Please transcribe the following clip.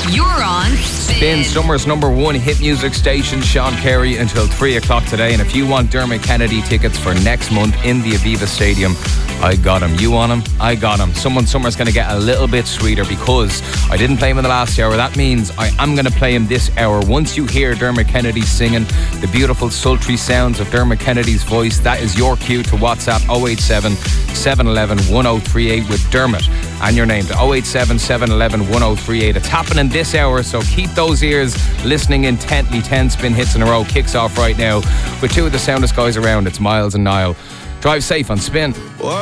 You're on Spin, Summer's #1 hit music station, Sean Carey, until 3 o'clock today. And if you want Dermot Kennedy tickets for next month in the Aviva Stadium, I got him. You want him? I got him. Summer's going to get a little bit sweeter because I didn't play him in the last hour. That means I am going to play him this hour. Once you hear Dermot Kennedy singing, the beautiful sultry sounds of Dermot Kennedy's voice, that is your cue to WhatsApp 087 711 1038 with Dermot and your name to 087 711 1038. It's happening this hour, so keep those ears listening intently. 10 spin hits in a row kicks off right now with two of the soundest guys around. It's Miles and Niall. Drive safe on Spin.